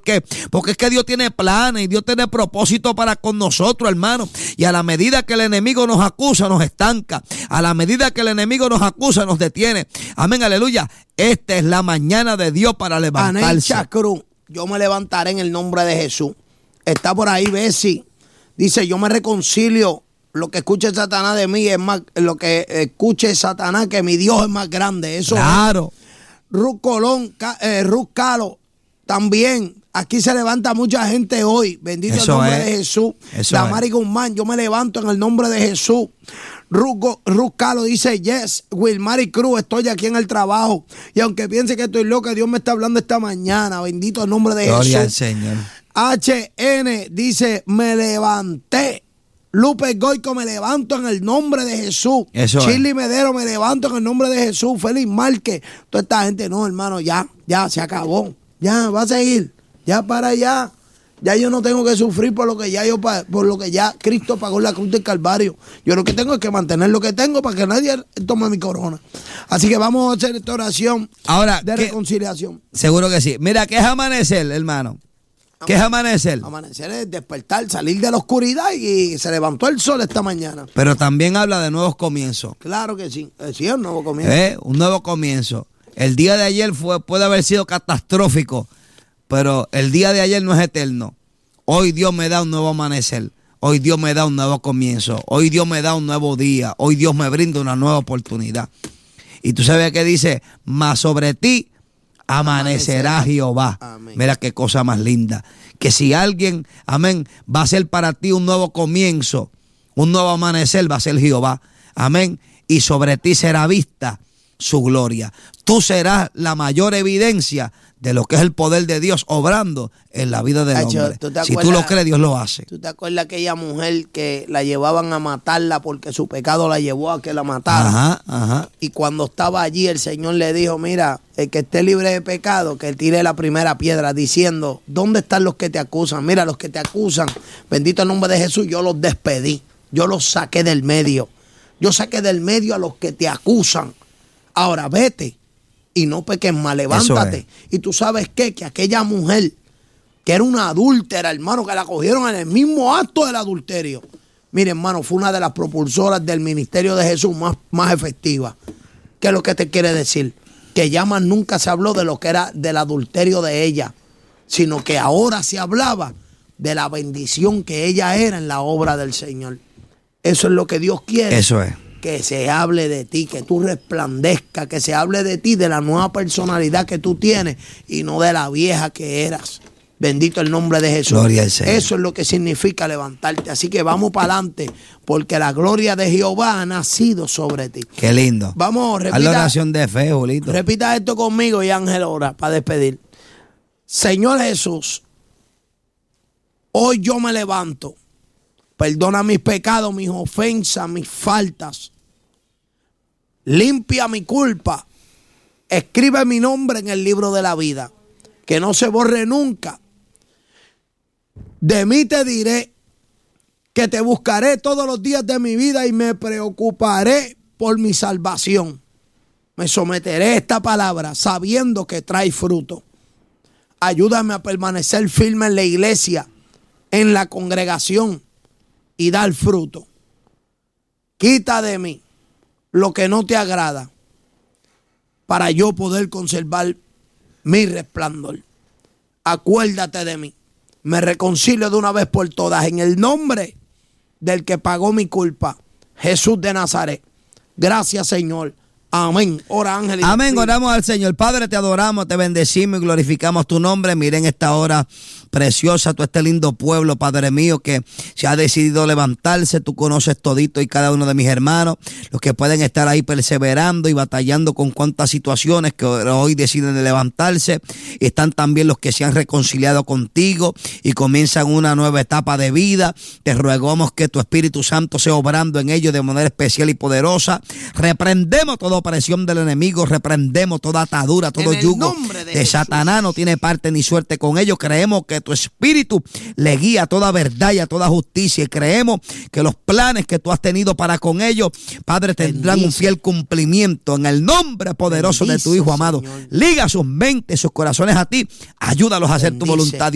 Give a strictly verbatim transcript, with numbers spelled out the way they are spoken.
qué? Porque es que Dios tiene planes y Dios tiene propósito para con nosotros, hermano. Y a la medida que el enemigo nos acusa, nos estanca. A la medida que el enemigo nos acusa, nos detiene. Amén, aleluya. Esta es la mañana de Dios para levantarse. Anelcha Cruz, yo me levantaré en el nombre de Jesús. Está por ahí Bessie. Dice, yo me reconcilio. Lo que escuche Satanás de mí es más, lo que escuche Satanás que mi Dios es más grande. Eso claro. Es. Ruth Colón, eh, Ruth Calo, también. Aquí se levanta mucha gente hoy. Bendito Eso el nombre es. de Jesús. Eso Damari es. Guzmán, yo me levanto en el nombre de Jesús. Ruth, Ruth Calo dice, yes, Wilmary Cruz, estoy aquí en el trabajo. Y aunque piense que estoy loca, Dios me está hablando esta mañana. Bendito el nombre de Gloria Jesús. al Señor. H N dice, me levanté. Lupe Goico, me levanto en el nombre de Jesús. Eso Chili es. Medero, me levanto en el nombre de Jesús. Félix Márquez, toda esta gente, no, hermano, ya, ya, se acabó. Ya, va a seguir. Ya para allá. Ya yo no tengo que sufrir por lo que ya yo por lo que ya Cristo pagó en la cruz del Calvario. Yo lo que tengo es que mantener lo que tengo para que nadie tome mi corona. Así que vamos a hacer esta oración Ahora, de ¿qué? reconciliación. Seguro que sí. Mira, ¿qué es amanecer, hermano? ¿Qué es amanecer? Amanecer es despertar, salir de la oscuridad y se levantó el sol esta mañana. Pero también habla de nuevos comienzos. Claro que sí. Eh, sí, es un nuevo comienzo. ¿Eh? Un nuevo comienzo. El día de ayer fue, puede haber sido catastrófico, pero el día de ayer no es eterno. Hoy Dios me da un nuevo amanecer. Hoy Dios me da un nuevo comienzo. Hoy Dios me da un nuevo día. Hoy Dios me brinda una nueva oportunidad. Y tú sabes qué dice, mas sobre ti amanecerá Jehová. Amén. Mira qué cosa más linda. Que si alguien, amén, va a ser para ti un nuevo comienzo, un nuevo amanecer, va a ser Jehová. Amén. Y sobre ti será vista su gloria. Tú serás la mayor evidencia de lo que es el poder de Dios obrando en la vida del Acho, hombre. ¿tú te Si tú acuerdas- lo crees, Dios lo hace. ¿Tú te acuerdas de aquella mujer que la llevaban a matarla porque su pecado la llevó a que la matara? Ajá, ajá. Y cuando estaba allí, el Señor le dijo, mira, el que esté libre de pecado, que tire la primera piedra, diciendo, ¿dónde están los que te acusan? Mira, los que te acusan, bendito el nombre de Jesús, yo los despedí, yo los saqué del medio. Yo saqué del medio a los que te acusan. Ahora vete y no peques más, levántate. Eso Y tú sabes qué, que aquella mujer, que era una adúltera, hermano, que la cogieron en el mismo acto del adulterio. Mire, hermano, fue una de las propulsoras del ministerio de Jesús más, más efectiva. ¿Qué es lo que te quiere decir? Que ya más nunca se habló de lo que era del adulterio de ella, sino que ahora se hablaba de la bendición que ella era en la obra del Señor. Eso es lo que Dios quiere. Eso es. Que se hable de ti, que tú resplandezcas, que se hable de ti, de la nueva personalidad que tú tienes y no de la vieja que eras. Bendito el nombre de Jesús. Gloria al Señor. Eso es lo que significa levantarte. Así que vamos para adelante, porque la gloria de Jehová ha nacido sobre ti. Qué lindo. Vamos, Haz la repita, oración de fe, Julito. repita esto conmigo y Ángel ora para despedir. Señor Jesús, hoy yo me levanto. Perdona mis pecados, mis ofensas, mis faltas. Limpia mi culpa. Escribe mi nombre en el libro de la vida. Que no se borre nunca. De mí te diré que te buscaré todos los días de mi vida y me preocuparé por mi salvación. Me someteré a esta palabra sabiendo que trae fruto. Ayúdame a permanecer firme en la iglesia, en la congregación y dar fruto. Quita de mí lo que no te agrada para yo poder conservar mi resplandor. Acuérdate de mí. Me reconcilio de una vez por todas en el nombre del que pagó mi culpa, Jesús de Nazaret. Gracias, Señor. Amén. Ora, Ángel. Amén. Oramos al Señor. Padre, te adoramos, te bendecimos y glorificamos tu nombre. Miren esta hora preciosa, tú este lindo pueblo, Padre mío, que se ha decidido levantarse. Tú conoces todito y cada uno de mis hermanos, los que pueden estar ahí perseverando y batallando con cuantas situaciones que hoy deciden levantarse. Y están también los que se han reconciliado contigo y comienzan una nueva etapa de vida. Te rogamos que tu Espíritu Santo sea obrando en ellos de manera especial y poderosa. Reprendemos toda opresión del enemigo, reprendemos toda atadura, todo yugo de, de Satanás. No tiene parte ni suerte con ellos. Creemos que tu Espíritu le guía a toda verdad y a toda justicia, y creemos que los planes que tú has tenido para con ellos, Padre, tendrán Bendice. un fiel cumplimiento en el nombre poderoso Bendice, de tu Hijo amado. Señor. Liga sus mentes, sus corazones a ti, ayúdalos a hacer Bendice. tu voluntad.